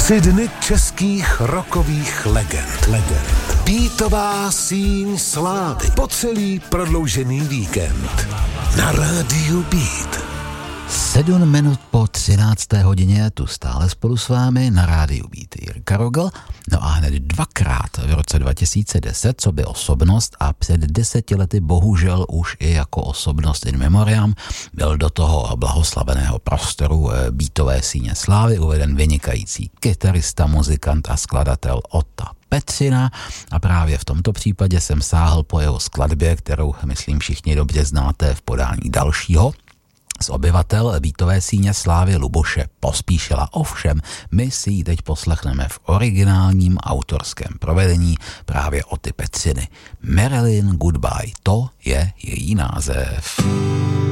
3 dny českých rockových legend. Beatová síň slávy po celý prodloužený víkend na rádiu Beat. 7 minut po 13. hodině tu stále spolu s vámi na rádiu Beat Jirka Rogl. No a hned dvakrát v roce 2010, co by osobnost a před 10 lety bohužel už i jako osobnost in memoriam byl do toho blahoslaveného prostoru beatové síně slávy uveden vynikající kytarista, muzikant a skladatel Ota Petřina a právě v tomto případě jsem sáhl po jeho skladbě, kterou myslím všichni dobře znáte v podání dalšího z obyvatel beatové síně slávy Luboše Pospíšila. Ovšem, my si ji teď poslechneme v originálním autorském provedení právě Oty Petřiny. Marilyn Goodbye, to je její název.